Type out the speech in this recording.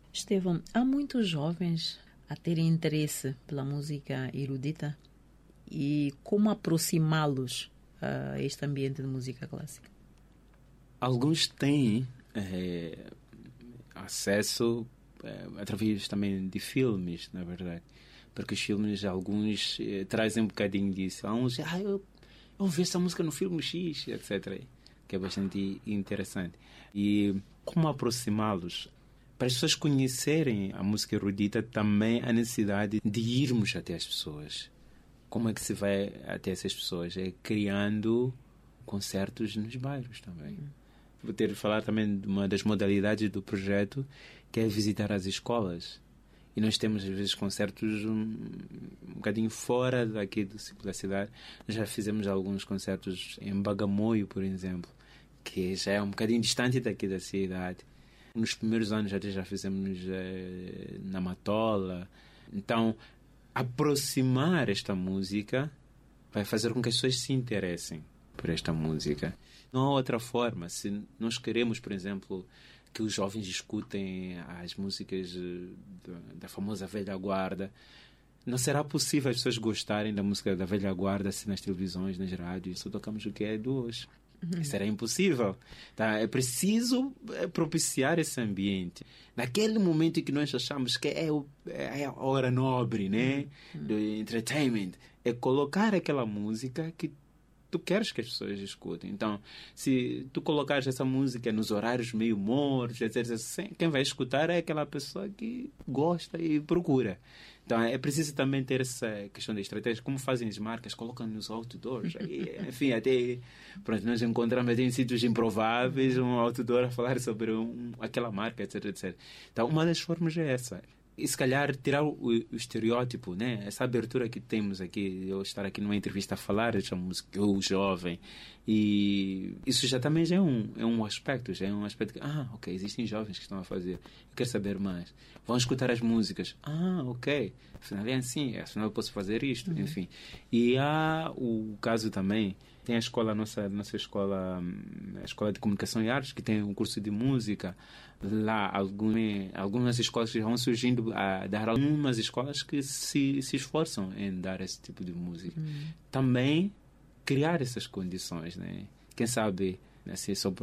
Estevão, há muitos jovens a terem interesse pela música erudita e como aproximá-los a este ambiente de música clássica? Alguns têm acesso através também de filmes, na verdade. Porque os filmes, alguns trazem um bocadinho disso. Há uns, eu vi essa música no filme X, etc. Que é bastante interessante. E como aproximá-los? Para as pessoas conhecerem a música erudita, também há necessidade de irmos até as pessoas. Como é que se vai até essas pessoas? É criando concertos nos bairros também. Vou ter de falar também de uma das modalidades do projeto, que é visitar as escolas. E nós temos, às vezes, concertos um bocadinho fora daqui do ciclo da cidade. Nós já fizemos alguns concertos em Bagamoio, por exemplo, que já é um bocadinho distante daqui da cidade. Nos primeiros anos já fizemos na Matola. Então, aproximar esta música vai fazer com que as pessoas se interessem por esta música. Não há outra forma. Se nós queremos, por exemplo, que os jovens escutem as músicas da famosa velha guarda, não será possível as pessoas gostarem da música da velha guarda se nas televisões, nas rádios só tocamos o que é de hoje. Isso era impossível. Tá? É preciso propiciar esse ambiente. Naquele momento em que nós achamos que é a hora nobre, né? Do entertainment, é colocar aquela música que tu queres que as pessoas escutem. Então, se tu colocares essa música nos horários meio mortos, etc., quem vai escutar é aquela pessoa que gosta e procura. Então, é preciso também ter essa questão da estratégia. Como fazem as marcas? Colocam nos outdoors. Aí, enfim, até pronto, nós encontramos até em sítios improváveis um outdoor a falar sobre aquela marca, etc., etc. Então, uma das formas é essa. E se calhar tirar o estereótipo, né? Essa abertura que temos aqui, eu estar aqui numa entrevista a falar dessa música, o jovem, e isso também já é um aspecto, que, ok, existem jovens que estão a fazer, eu quero saber mais, vão escutar as músicas, ok, afinal é assim, afinal eu posso fazer isto, enfim. E há o caso também, tem a escola, nossa escola, a Escola de Comunicação e Artes, que tem um curso de música. Lá, algumas escolas que vão surgindo a dar, algumas escolas que se esforçam em dar esse tipo de música. Também criar essas condições, né? Quem sabe, assim,